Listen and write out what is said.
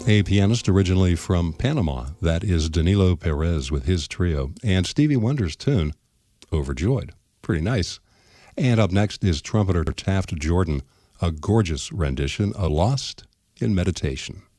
A pianist originally from Panama, that is Danilo Perez with his trio, and Stevie Wonder's tune, Overjoyed. Pretty nice. And up next is trumpeter Taft Jordan, a gorgeous rendition, A Lost in Meditation.